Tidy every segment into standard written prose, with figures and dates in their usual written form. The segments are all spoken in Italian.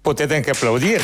Potete anche applaudire.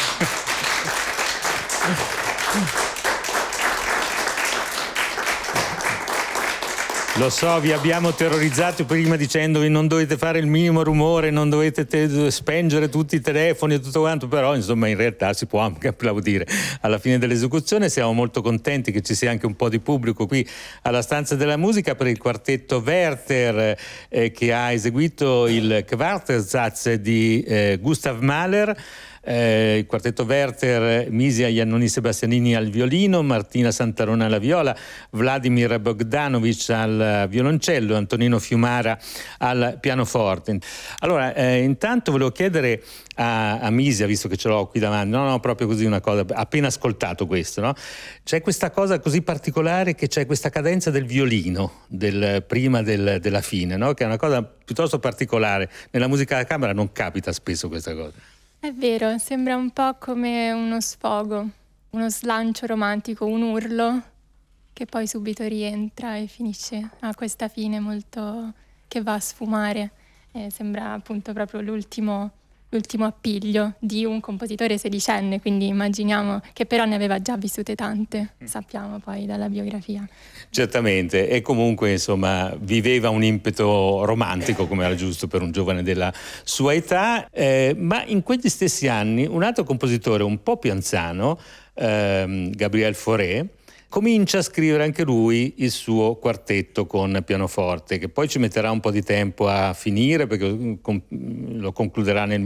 Lo so, vi abbiamo terrorizzato prima dicendovi non dovete fare il minimo rumore, non dovete spengere tutti i telefoni e tutto quanto, però insomma in realtà si può anche applaudire alla fine dell'esecuzione. Siamo molto contenti che ci sia anche un po' di pubblico qui alla Stanza della Musica per il quartetto Werther che ha eseguito il Quartersatz di Gustav Mahler. Il quartetto Werther, Misia Iannoni Sebastianini al violino, Martina Santarone alla viola, Vladimir Bogdanovic al violoncello, Antonino Fiumara al pianoforte. Allora, intanto volevo chiedere a Misia, visto che ce l'ho qui davanti, no, proprio così una cosa, appena ascoltato questo, no? C'è questa cosa così particolare che c'è questa cadenza del violino prima della fine, no? Che è una cosa piuttosto particolare. Nella musica da camera non capita spesso questa cosa. È vero, sembra un po' come uno sfogo, uno slancio romantico, un urlo che poi subito rientra e finisce a questa fine molto che va a sfumare. Sembra appunto proprio l'ultimo appiglio di un compositore sedicenne, quindi immaginiamo che però ne aveva già vissute tante, sappiamo poi dalla biografia. Certamente, e comunque insomma viveva un impeto romantico come era giusto per un giovane della sua età, ma in quegli stessi anni un altro compositore un po' più anziano, Gabriel Fauré, comincia a scrivere anche lui il suo quartetto con pianoforte, che poi ci metterà un po' di tempo a finire perché lo concluderà nel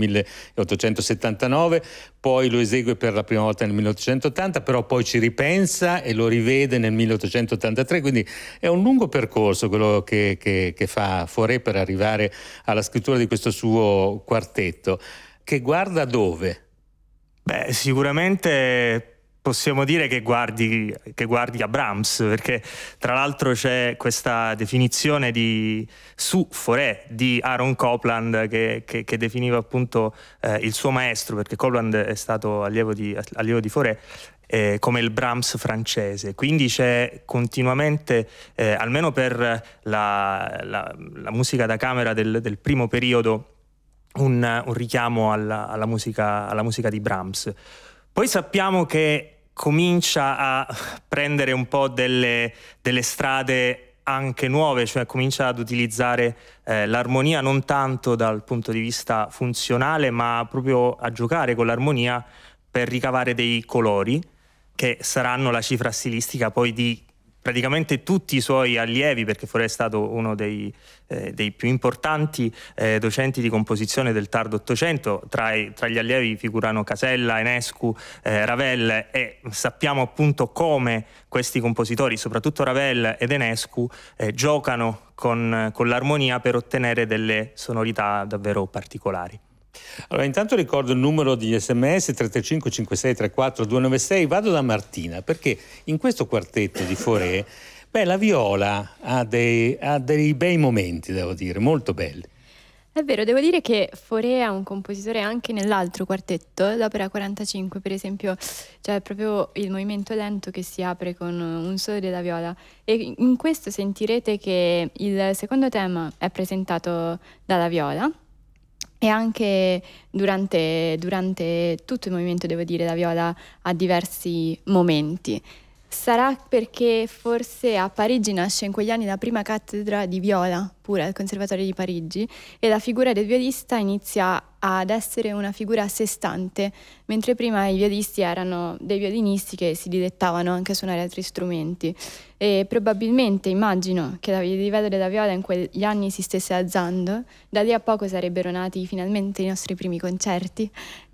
1879, poi lo esegue per la prima volta nel 1880, però poi ci ripensa e lo rivede nel 1883, quindi è un lungo percorso quello che fa Fauré per arrivare alla scrittura di questo suo quartetto, che guarda dove? Beh, sicuramente possiamo dire che guardi a Brahms, perché tra l'altro c'è questa definizione su Fauré di Aaron Copland che definiva appunto il suo maestro, perché Copland è stato allievo di Fauré, come il Brahms francese. Quindi c'è continuamente, almeno per la musica da camera del primo periodo, un richiamo alla musica di Brahms. Poi sappiamo che comincia a prendere un po' delle strade anche nuove, cioè comincia ad utilizzare l'armonia non tanto dal punto di vista funzionale, ma proprio a giocare con l'armonia per ricavare dei colori che saranno la cifra stilistica poi di praticamente tutti i suoi allievi, perché Fauré è stato uno dei più importanti docenti di composizione del tardo Ottocento. Tra gli allievi figurano Casella, Enescu, Ravel, e sappiamo appunto come questi compositori, soprattutto Ravel ed Enescu, giocano con l'armonia per ottenere delle sonorità davvero particolari. Allora, intanto ricordo il numero di SMS 335 56 34 296. Vado da Martina, perché in questo quartetto di Fauré la viola ha dei bei momenti, devo dire, molto belli. È vero, devo dire che Fauré è un compositore anche nell'altro quartetto, l'opera 45 per esempio, cioè proprio il movimento lento che si apre con un solo della viola, e in questo sentirete che il secondo tema è presentato dalla viola. E anche durante tutto il movimento, devo dire, la viola ha diversi momenti. Sarà perché forse a Parigi nasce in quegli anni la prima cattedra di viola, pure al Conservatorio di Parigi, e la figura del violista inizia ad essere una figura a sé stante, mentre prima i violisti erano dei violinisti che si dilettavano anche a suonare altri strumenti. E probabilmente immagino che il livello della viola in quegli anni si stesse alzando, da lì a poco sarebbero nati finalmente i nostri primi concerti,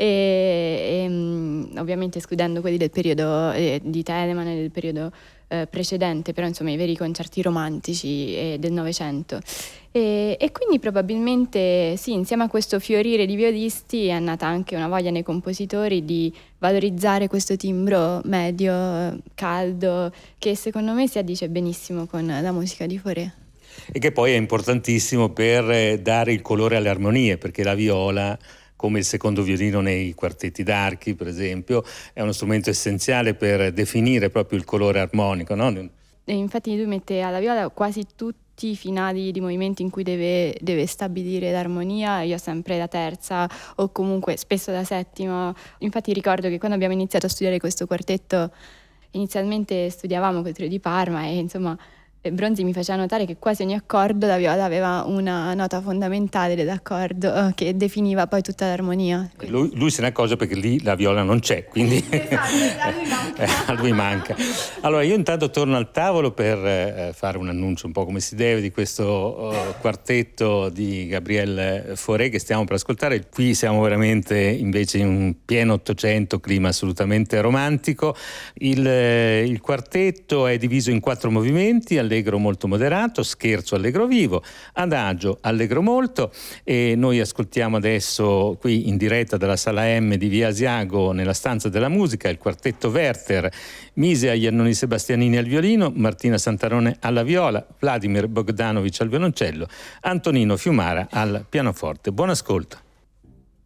e ovviamente escludendo quelli del periodo di Telemann e del periodo precedente, però insomma i veri concerti romantici del Novecento. E quindi probabilmente sì, insieme a questo fiorire di violisti è nata anche una voglia nei compositori di valorizzare questo timbro medio, caldo, che secondo me si addice benissimo con la musica di Fauré. E che poi è importantissimo per dare il colore alle armonie, perché la viola, come il secondo violino nei quartetti d'archi per esempio, è uno strumento essenziale per definire proprio il colore armonico, no? E infatti lui mette alla viola quasi tutti tutti i finali di movimenti in cui deve stabilire l'armonia, io sempre la terza o comunque spesso la settima. Infatti ricordo che quando abbiamo iniziato a studiare questo quartetto, inizialmente studiavamo col trio di Parma e insomma Bronzi mi faceva notare che quasi ogni accordo la viola aveva una nota fondamentale dell'accordo che definiva poi tutta l'armonia. Lui se ne accorge perché lì la viola non c'è, quindi a lui manca. Allora io intanto torno al tavolo per fare un annuncio un po' come si deve di questo quartetto di Gabriel Fauré che stiamo per ascoltare. Qui siamo veramente invece in un pieno Ottocento, clima assolutamente romantico. Il quartetto è diviso in 4 movimenti: allegro molto moderato, scherzo allegro vivo, adagio allegro molto, e noi ascoltiamo adesso qui in diretta dalla sala M di Via Asiago nella stanza della musica il quartetto Werther, Misia Iannoni Sebastianini al violino, Martina Santarone alla viola, Vladimir Bogdanovic al violoncello, Antonino Fiumara al pianoforte. Buon ascolto.